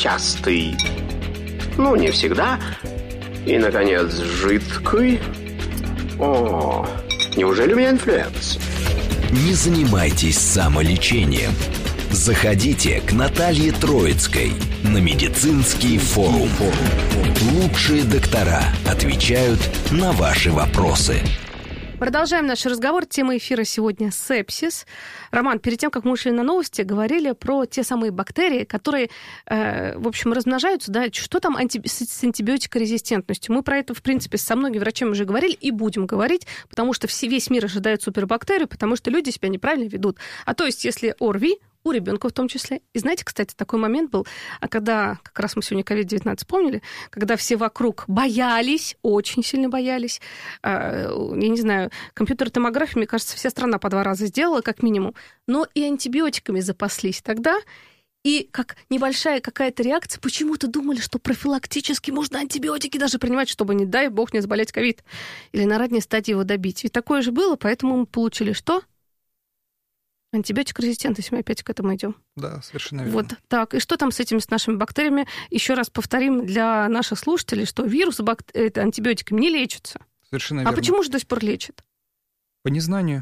Частый. Ну, не всегда. И, наконец, жидкий. О, неужели у меня инфлюенс? Не занимайтесь самолечением. Заходите к Наталье Троицкой на медицинский форум. Лучшие доктора отвечают на ваши вопросы. Продолжаем наш разговор. Тема эфира сегодня — сепсис. Роман, перед тем, как мы ушли на новости, говорили про те самые бактерии, которые, э, в общем, размножаются. Да? Что там анти... с антибиотикорезистентностью? Мы про это, в принципе, со многими врачами уже говорили и будем говорить, потому что все, весь мир ожидает супербактерию, потому что люди себя неправильно ведут. А то есть, если ОРВИ, у ребенка в том числе. И знаете, кстати, такой момент был, когда, как раз мы сегодня ковид девятнадцать вспомнили, когда все вокруг боялись, очень сильно боялись. Я не знаю, компьютер-томографию, мне кажется, вся страна по два раза сделала, как минимум. Но и антибиотиками запаслись тогда. И как небольшая какая-то реакция, почему-то думали, что профилактически можно антибиотики даже принимать, чтобы, не дай бог, не заболеть ковид. Или на ранней стадии его добить. Ведь такое же было, поэтому мы получили что? Антибиотикорезистентность, мы опять к этому идем. Да, совершенно верно. Вот так. И что там с этими, с нашими бактериями? Еще раз повторим для наших слушателей, что вирусы бак... это, антибиотиками не лечатся. Совершенно а верно. А почему же до сих пор лечат? По незнанию.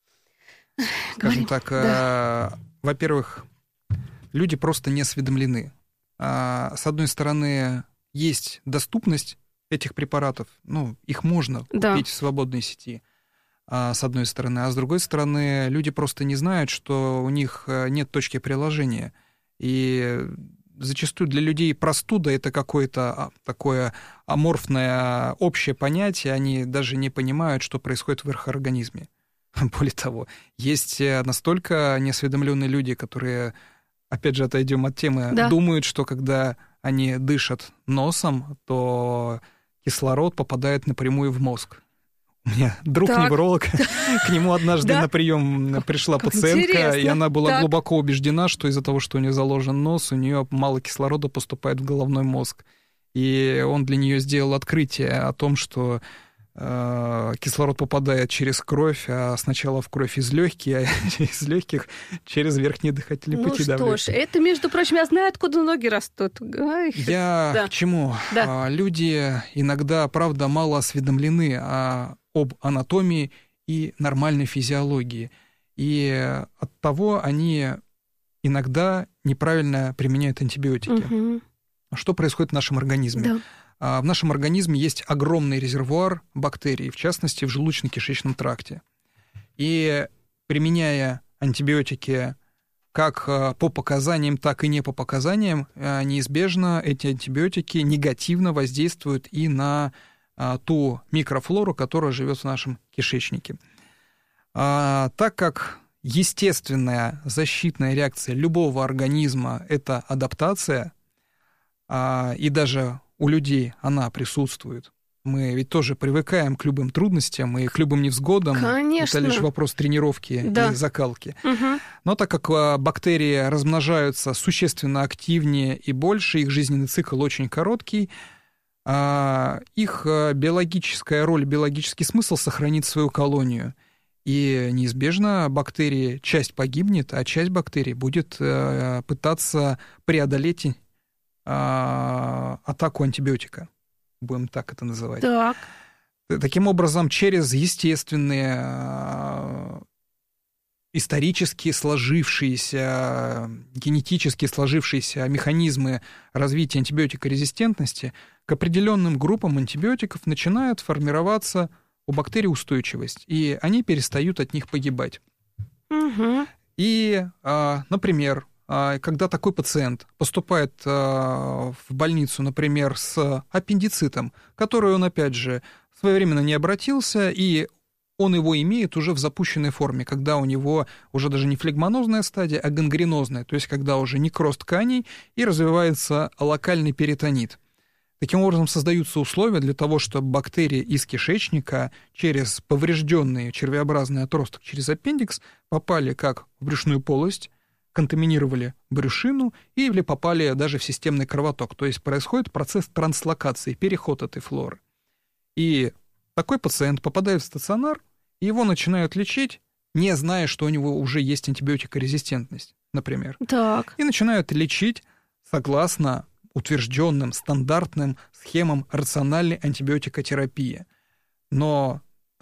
Скажем так, да. э, во-первых, люди просто не осведомлены. А, с одной стороны, есть доступность этих препаратов, ну, их можно купить да. в свободной сети, с одной стороны, а с другой стороны, люди просто не знают, что у них нет точки приложения. И зачастую для людей простуда — это какое-то такое аморфное общее понятие, они даже не понимают, что происходит в их организме. Более того, есть настолько неосведомленные люди, которые, опять же, отойдем от темы, да. думают, что когда они дышат носом, то кислород попадает напрямую в мозг. У меня друг-невролог, к нему однажды да? на прием пришла как пациентка, интересно. И она была так. глубоко убеждена, что из-за того, что у нее заложен нос, у нее мало кислорода поступает в головной мозг. И он для нее сделал открытие о том, что э, кислород попадает через кровь, а сначала в кровь из легких, а из легких через верхние дыхательные ну пути. Ну что ж, это, между прочим, я знаю, откуда ноги растут. Ой. Я да. к чему? Да. Люди иногда, правда, мало осведомлены о об анатомии и нормальной физиологии. И от того они иногда неправильно применяют антибиотики. Угу. Что происходит в нашем организме? Да. В нашем организме есть огромный резервуар бактерий, в частности, в желудочно-кишечном тракте. И применяя антибиотики как по показаниям, так и не по показаниям, неизбежно эти антибиотики негативно воздействуют и на ту микрофлору, которая живет в нашем кишечнике. А, так как естественная защитная реакция любого организма — это адаптация, а, и даже у людей она присутствует. Мы ведь тоже привыкаем к любым трудностям и к любым невзгодам. Конечно. Это лишь вопрос тренировки да. и закалки. Угу. Но так как бактерии размножаются существенно активнее и больше, их жизненный цикл очень короткий, их биологическая роль, биологический смысл — сохранить свою колонию. И неизбежно бактерии, часть погибнет, а часть бактерий будет пытаться преодолеть атаку антибиотика. Будем так это называть. Так. Таким образом, через естественные, исторически сложившиеся, генетически сложившиеся механизмы развития антибиотикорезистентности к определенным группам антибиотиков начинает формироваться у бактерий устойчивость, и они перестают от них погибать. Угу. И, например, когда такой пациент поступает в больницу, например, с аппендицитом, который он, опять же, своевременно не обратился, и он его имеет уже в запущенной форме, когда у него уже даже не флегмонозная стадия, а гангренозная, то есть когда уже некроз тканей и развивается локальный перитонит. Таким образом, создаются условия для того, чтобы бактерии из кишечника через поврежденный червеобразный отросток, через аппендикс, попали как в брюшную полость, контаминировали брюшину или попали даже в системный кровоток. То есть происходит процесс транслокации, переход этой флоры. И такой пациент попадает в стационар, и его начинают лечить, не зная, что у него уже есть антибиотикорезистентность, например. Так. И начинают лечить согласно утвержденным стандартным схемам рациональной антибиотикотерапии. Но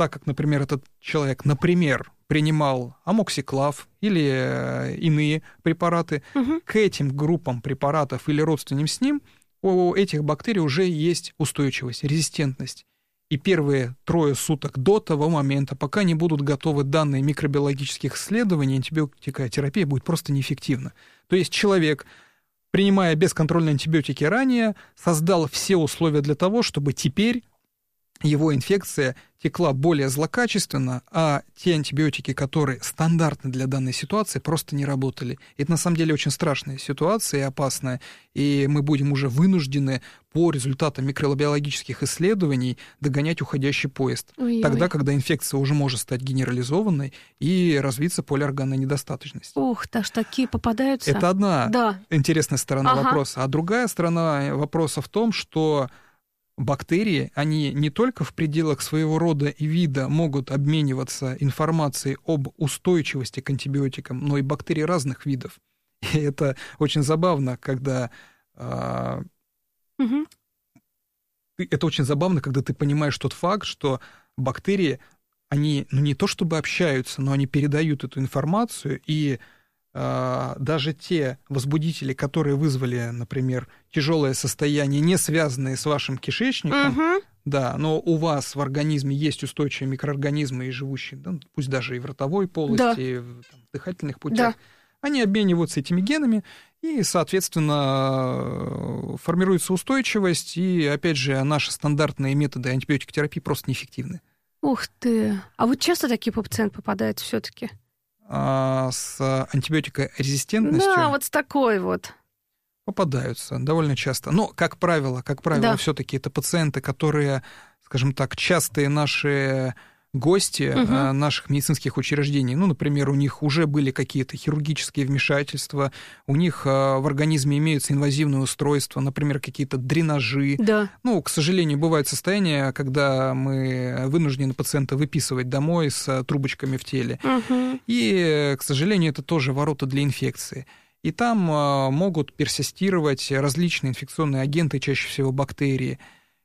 так как, например, этот человек, например, принимал амоксиклав или иные препараты, угу. к этим группам препаратов или родственным с ним у этих бактерий уже есть устойчивость, резистентность. И первые трое суток до того момента, пока не будут готовы данные микробиологических исследований, антибиотикотерапия будет просто неэффективна. То есть человек, принимая бесконтрольные антибиотики ранее, создал все условия для того, чтобы теперь его инфекция текла более злокачественно, а те антибиотики, которые стандартны для данной ситуации, просто не работали. Это на самом деле очень страшная ситуация и опасная, и мы будем уже вынуждены по результатам микробиологических исследований догонять уходящий поезд. Ой-ой. Тогда, когда инфекция уже может стать генерализованной и развиться полиорганная недостаточность. Ух, даже такие попадаются. Это одна да. интересная сторона ага. вопроса. А другая сторона вопроса в том, что бактерии, они не только в пределах своего рода и вида могут обмениваться информацией об устойчивости к антибиотикам, но и бактерии разных видов. И это очень забавно, когда... Э, угу. Это очень забавно, когда ты понимаешь тот факт, что бактерии, они ну, не то чтобы общаются, но они передают эту информацию, и даже те возбудители, которые вызвали, например, тяжелое состояние, не связанные с вашим кишечником, угу. да, но у вас в организме есть устойчивые микроорганизмы, и живущие, да, пусть даже и в ротовой полости, да. и в там, дыхательных путях, да. они обмениваются этими генами, и, соответственно, формируется устойчивость, и, опять же, наши стандартные методы антибиотикотерапии просто неэффективны. Ух ты! А вот часто такие пациенты попадают все-таки? С антибиотикорезистентностью. Да, вот с такой вот. Попадаются довольно часто. Но, как правило, как правило, да. все-таки это пациенты, которые, скажем так, частые наши гости угу. наших медицинских учреждений. Ну, например, у них уже были какие-то хирургические вмешательства, у них в организме имеются инвазивные устройства, например, какие-то дренажи. Да. Ну, к сожалению, бывают состояния, когда мы вынуждены пациента выписывать домой с трубочками в теле. Угу. И, к сожалению, это тоже ворота для инфекции. И там могут персистировать различные инфекционные агенты, чаще всего бактерии.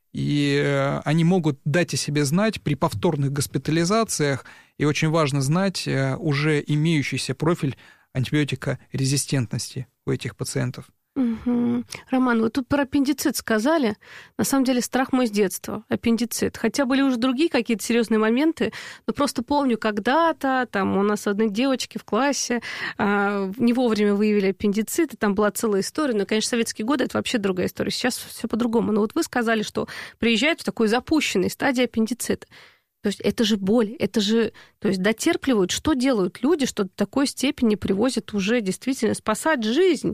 И они могут дать о себе знать при повторных госпитализациях, и очень важно знать уже имеющийся профиль антибиотикорезистентности у этих пациентов. Угу. Роман, вы тут про аппендицит сказали. На самом деле страх мой с детства, аппендицит. Хотя были уже другие какие-то серьезные моменты, но просто помню, когда-то там у нас одной девочки в классе а, не вовремя выявили аппендицит, и там была целая история. Но, конечно, советские годы — это вообще другая история. Сейчас все по-другому. Но вот вы сказали, что приезжают в такой запущенной стадии аппендицита. То есть это же боль, это же... То есть дотерпливают. Что делают люди, что до такой степени привозят уже действительно спасать жизнь?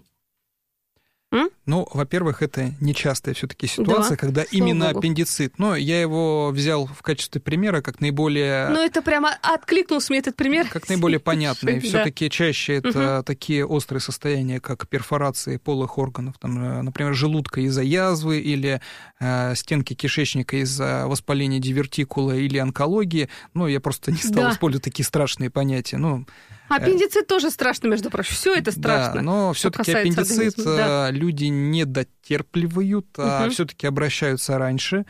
М? Ну, во-первых, это нечастая все-таки ситуация, да, когда именно Богу. аппендицит. Но я его взял в качестве примера как наиболее... Ну, это прямо откликнулся мне этот пример. Как наиболее понятный. Все-таки чаще это такие острые состояния, как перфорации полых органов, там, например, желудка из-за язвы или стенки кишечника из-за воспаления дивертикула или онкологии. Ну, я просто не стал да. использовать такие страшные понятия. Ну, аппендицит тоже страшно, между прочим. Все это страшно. Да, но все-таки аппендицит да. люди не дотерпливают, угу. а все-таки обращаются раньше.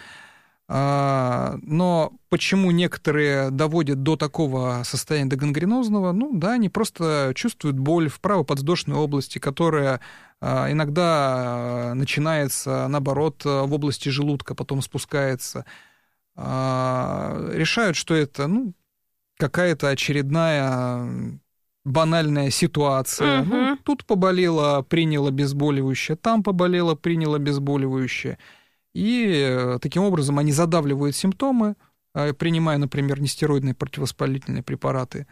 Но почему некоторые доводят до такого состояния, до гангренозного? Ну да, они просто чувствуют боль в правоподвздошной области, которая иногда начинается, наоборот, в области желудка, потом спускается. Решают, что это ну, какая-то очередная банальная ситуация. Угу. Ну, тут поболело, приняло обезболивающее, там поболело, приняло обезболивающее. И таким образом они задавливают симптомы, принимая, например, нестероидные противовоспалительные препараты.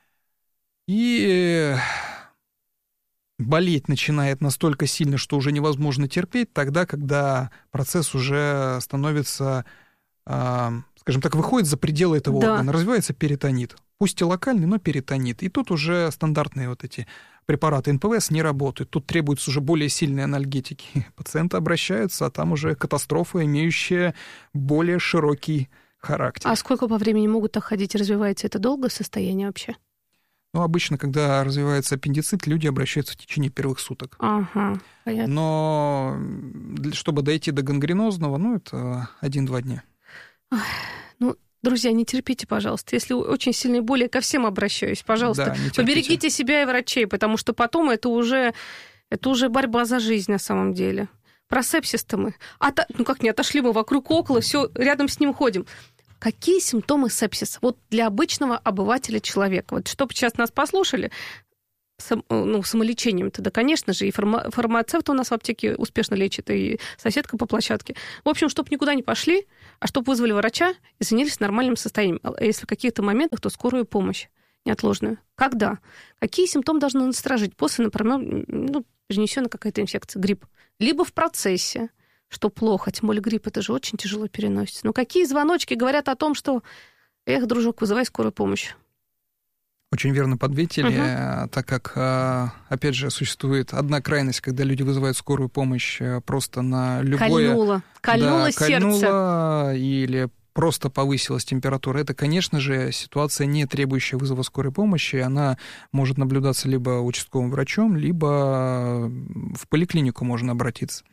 И болеть начинает настолько сильно, что уже невозможно терпеть, тогда, когда процесс уже становится, скажем так, выходит за пределы этого да. органа, развивается перитонит. Пусть и локальный, но перитонит. И тут уже стандартные вот эти препараты эн пэ вэ эс не работают. Тут требуются уже более сильные анальгетики. Пациенты обращаются, а там уже катастрофа, имеющая более широкий характер. А сколько по времени могут так ходить? Развивается это долго состояние вообще? Ну, обычно, когда развивается аппендицит, люди обращаются в течение первых суток. Ага, понятно. Но чтобы дойти до гангренозного, ну, это один-два дня. Ну, Друзья, не терпите, пожалуйста. Если очень сильные боли, я ко всем обращаюсь. Пожалуйста, да, поберегите себя и врачей, потому что потом это уже, это уже борьба за жизнь на самом деле. Про сепсис-то мы. Ото... Ну как не отошли мы вокруг около, все рядом с ним ходим. Какие симптомы сепсиса? Вот для обычного обывателя человека. Вот чтобы сейчас нас послушали, сам, ну, самолечением-то, да, конечно же, и фарма... фармацевт у нас в аптеке успешно лечит, и соседка по площадке. В общем, чтобы никуда не пошли, а чтобы вызвали врача и занялись нормальным состоянием. А если в каких-то моментах, то скорую помощь неотложную. Когда? Какие симптомы должны насторожить? После, например, ну, перенесена какая-то инфекция, грипп. Либо в процессе, что плохо, тем более грипп, это же очень тяжело переносится. Но какие звоночки говорят о том, что, эх, дружок, вызывай скорую помощь? Очень верно подметили, Угу. так как, опять же, существует одна крайность, когда люди вызывают скорую помощь просто на любое... Кольнуло, кольнуло да, сердце. Кольнуло или просто повысилась температура. Это, конечно же, ситуация, не требующая вызова скорой помощи. Она может наблюдаться либо участковым врачом, либо в поликлинику можно обратиться.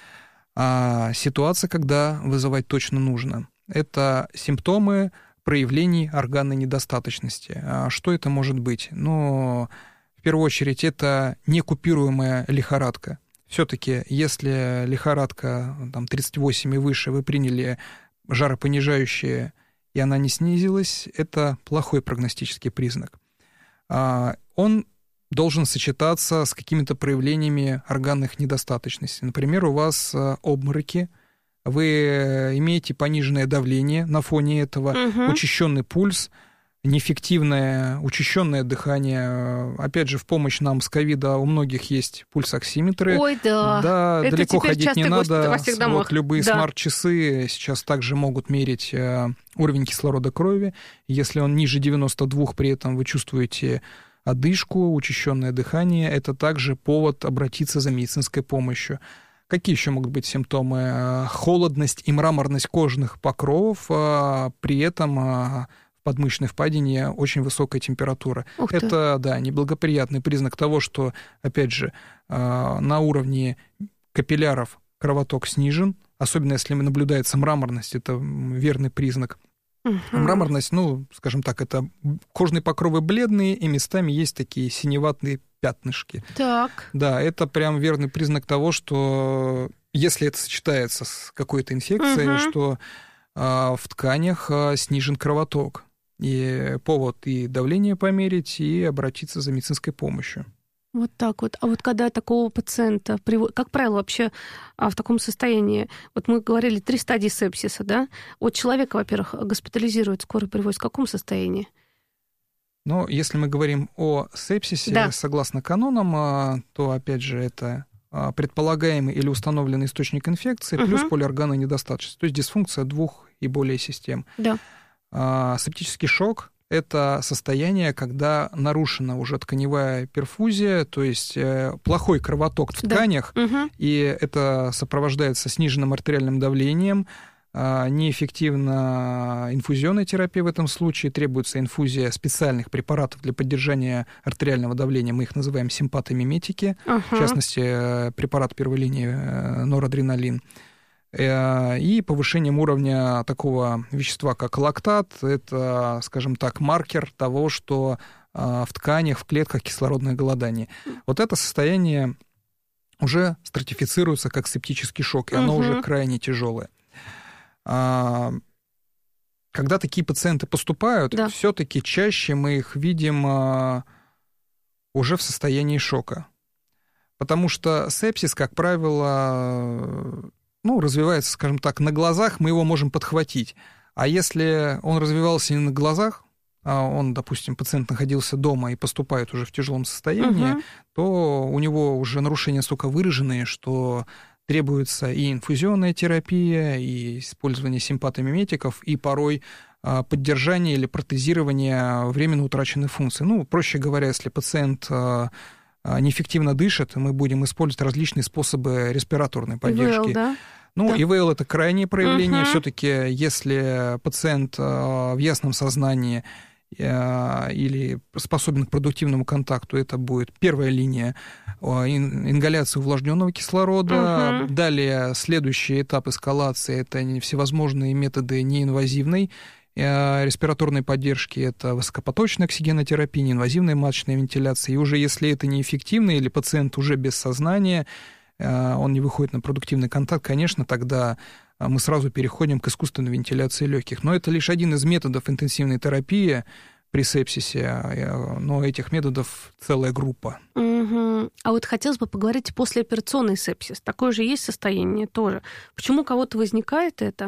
А ситуация, когда вызывать точно нужно, это симптомы проявлений органной недостаточности. А что это может быть? Ну, в первую очередь, это некупируемая лихорадка. Все-таки, если лихорадка там, тридцать восемь и выше, вы приняли жаропонижающие, и она не снизилась, это плохой прогностический признак. А он должен сочетаться с какими-то проявлениями органных недостаточностей. Например, у вас обмороки, вы имеете пониженное давление на фоне этого, угу. учащенный пульс, неэффективное учащенное дыхание. Опять же, в помощь нам с ковида у многих есть пульсоксиметры. Ой, да. Да, это далеко ходить не надо. Во всех домах. Вот любые да. смарт-часы сейчас также могут мерить уровень кислорода крови. Если он ниже девяносто два, при этом вы чувствуете одышку, учащенное дыхание, это также повод обратиться за медицинской помощью. Какие еще могут быть симптомы? Холодность и мраморность кожных покровов, при этом в подмышечной впадине очень высокая температура. Это, да, неблагоприятный признак того, что, опять же, на уровне капилляров кровоток снижен, особенно если наблюдается мраморность, это верный признак. Угу. Мраморность, ну, скажем так, это кожные покровы бледные, и местами есть такие синеватые пятнышки. Так. Да, это прям верный признак того, что если это сочетается с какой-то инфекцией, угу. что а, в тканях а, снижен кровоток. И повод и давление померить, и обратиться за медицинской помощью. Вот так вот. А вот когда такого пациента, как правило, вообще в таком состоянии, вот мы говорили, три стадии сепсиса, да? Вот человека, во-первых, госпитализируют, скорую привозят в каком состоянии? Ну, если мы говорим о сепсисе, да. согласно канонам, то, опять же, это предполагаемый или установленный источник инфекции, угу. плюс полиорганная недостаточность, то есть дисфункция двух и более систем. Да. Септический шок – это состояние, когда нарушена уже тканевая перфузия, то есть плохой кровоток в тканях, да. угу. и это сопровождается сниженным артериальным давлением, неэффективна инфузионная терапия в этом случае, требуется инфузия специальных препаратов для поддержания артериального давления, мы их называем симпатомиметики, ага. в частности, препарат первой линии норадреналин. И повышением уровня такого вещества, как лактат, это, скажем так, маркер того, что в тканях, в клетках кислородное голодание. Вот это состояние уже стратифицируется как септический шок, и оно угу. уже крайне тяжелое. Когда такие пациенты поступают, да. все-таки чаще мы их видим уже в состоянии шока. Потому что сепсис, как правило, ну, развивается, скажем так, на глазах, мы его можем подхватить. А если он развивался не на глазах, а он, допустим, пациент находился дома и поступает уже в тяжелом состоянии, угу. то у него уже нарушения настолько выраженные, что требуется и инфузионная терапия, и использование симпатомиметиков, и порой поддержание или протезирование временно утраченной функции. Ну, проще говоря, если пациент неэффективно дышит, мы будем использовать различные способы респираторной поддержки. ИВЛ, да? Ну, да. ИВЛ — это крайнее проявление. Uh-huh. Все-таки, если пациент в ясном сознании или способен к продуктивному контакту, это будет первая линия ингаляции увлажненного кислорода. Uh-huh. Далее следующий этап эскалации — это всевозможные методы неинвазивной респираторной поддержки, это высокопоточная оксигенотерапия, неинвазивная маточная вентиляция. И уже если это неэффективно или пациент уже без сознания, он не выходит на продуктивный контакт, конечно, тогда мы сразу переходим к искусственной вентиляции легких. Но это лишь один из методов интенсивной терапии при сепсисе, но этих методов целая группа. Угу. А вот хотелось бы поговорить послеоперационный сепсис. Такое же есть состояние тоже. Почему у кого-то возникает это?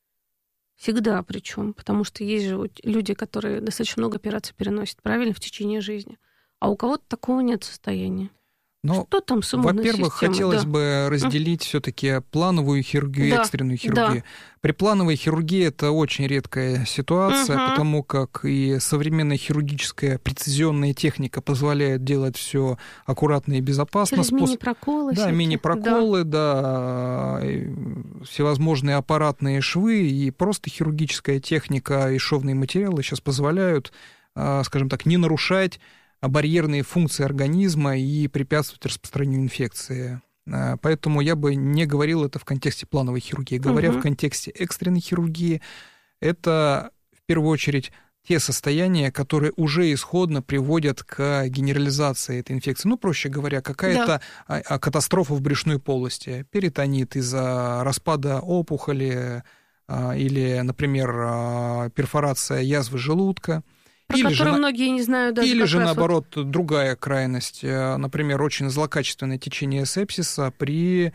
Всегда причем, потому что есть же люди, которые достаточно много операций переносят, правильно, в течение жизни. А у кого-то такого нет состояния. Но, что там с иммунной во-первых, системой? хотелось да. бы разделить uh. все-таки плановую хирургию да. и экстренную хирургию. Да. При плановой хирургии это очень редкая ситуация, uh-huh. потому как и современная хирургическая прецизионная техника позволяет делать все аккуратно и безопасно. Через мини-проколы. Да, всякие. мини-проколы, да. да, всевозможные аппаратные швы и просто хирургическая техника и шовные материалы сейчас позволяют, скажем так, не нарушать барьерные функции организма и препятствовать распространению инфекции. Поэтому я бы не говорил это в контексте плановой хирургии. Говоря угу. в контексте экстренной хирургии, это в первую очередь те состояния, которые уже исходно приводят к генерализации этой инфекции. Ну, проще говоря, какая-то да. катастрофа в брюшной полости, перитонит из-за распада опухоли или, например, перфорация язвы желудка. Про или которые же, многие не знают даже. Или же, наоборот, вот... другая крайность. Например, очень злокачественное течение сепсиса при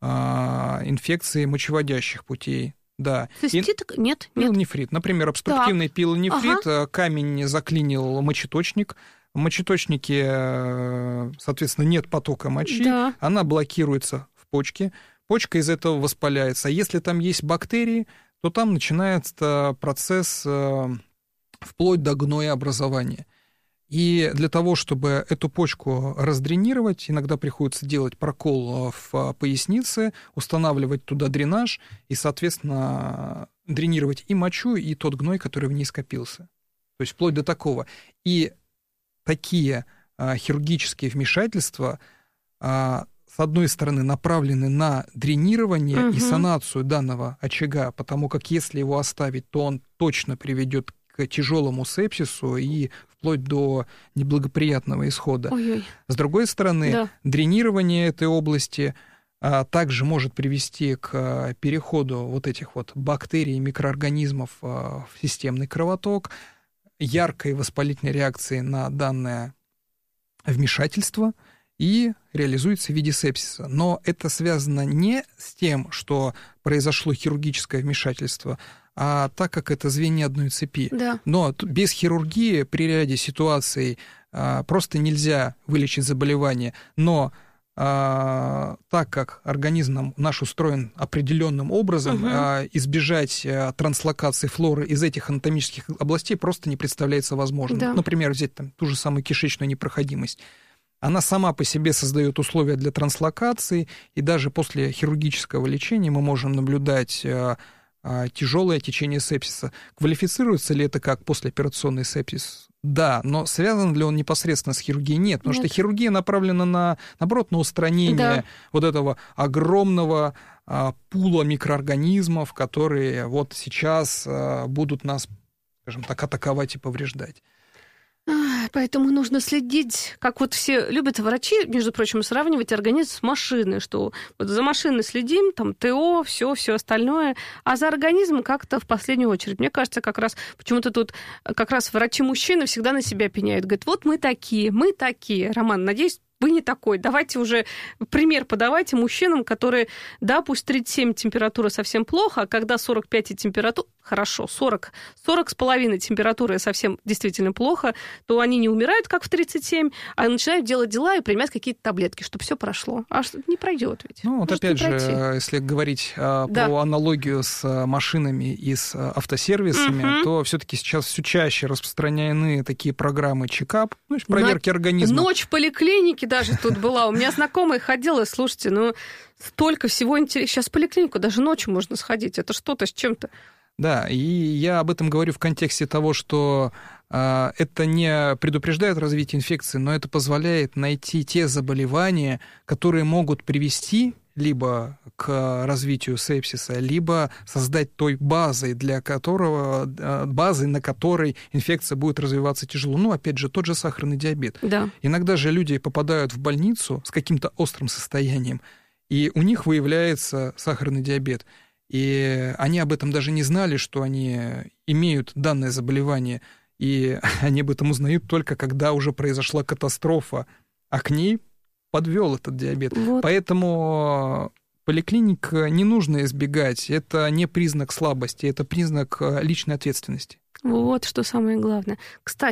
а, инфекции мочеводящих путей. Да. Цистит? И... Нет, нет. Пилонефрит. Например, обструктивный пилонефрит, ага. камень заклинил мочеточник. В мочеточнике, соответственно, нет потока мочи, да. она блокируется в почке. Почка из этого воспаляется. А если там есть бактерии, то там начинается процесс... вплоть до гноеобразования. И для того, чтобы эту почку раздренировать, иногда приходится делать прокол в пояснице, устанавливать туда дренаж и, соответственно, дренировать и мочу, и тот гной, который в ней скопился. То есть вплоть до такого. И такие а, хирургические вмешательства, а, с одной стороны, направлены на дренирование угу. и санацию данного очага, потому как если его оставить, то он точно приведет к тяжелому сепсису и вплоть до неблагоприятного исхода. Ой-ой. С другой стороны, да. дренирование этой области а, также может привести к переходу вот этих вот бактерий и микроорганизмов а, в системный кровоток, яркой воспалительной реакции на данное вмешательство и реализуется в виде сепсиса. Но это связано не с тем, что произошло хирургическое вмешательство, а так как это звенья одной цепи. Да. Но без хирургии при ряде ситуаций а, просто нельзя вылечить заболевание. Но а, так как организм наш устроен определенным образом, угу. а, избежать а, транслокации флоры из этих анатомических областей просто не представляется возможным. Да. Например, взять там ту же самую кишечную непроходимость. Она сама по себе создает условия для транслокации, и даже после хирургического лечения мы можем наблюдать а, тяжелое течение сепсиса. Квалифицируется ли это как послеоперационный сепсис? Да, но связан ли он непосредственно с хирургией? Нет, потому Нет. что хирургия направлена на, наоборот, на устранение да. вот этого огромного а, пула микроорганизмов, которые вот сейчас а, будут нас, скажем так, атаковать и повреждать. Поэтому нужно следить, как вот все любят врачи, между прочим, сравнивать организм с машиной, что вот за машиной следим, там ТО, все, все остальное, а за организмом как-то в последнюю очередь. Мне кажется, как раз почему-то тут как раз врачи-мужчины всегда на себя пеняют. Говорят, вот мы такие, мы такие. Роман, надеюсь, вы не такой. Давайте уже пример подавайте мужчинам, которые, да, пусть тридцать семь температура совсем плохо, а когда сорок пять и температура, хорошо, сорок, сорок с половиной температура совсем действительно плохо, то они не умирают, как в тридцать семь, а начинают делать дела и принимать какие-то таблетки, чтобы все прошло. А что не пройдет ведь. Ну, вот Может опять же, если говорить да. про аналогию с машинами и с автосервисами, угу. то все-таки сейчас все чаще распространены такие программы чекап, ну, проверки На... организма. Ночь в поликлинике даже тут была. У меня знакомая ходила, слушайте, ну, столько всего интересного. Сейчас в поликлинику даже ночью можно сходить. Это что-то с чем-то. Да, и я об этом говорю в контексте того, что э, это не предупреждает развитие инфекции, но это позволяет найти те заболевания, которые могут привести либо к развитию сепсиса, либо создать той базой, для которого, базой, на которой инфекция будет развиваться тяжело. Ну, опять же, тот же сахарный диабет. Да. Иногда же люди попадают в больницу с каким-то острым состоянием, и у них выявляется сахарный диабет. И они об этом даже не знали, что они имеют данное заболевание, и они об этом узнают только когда уже произошла катастрофа, а к ней подвел этот диабет. Вот. Поэтому поликлиник не нужно избегать. Это не признак слабости, это признак личной ответственности. Вот что самое главное. Кстати,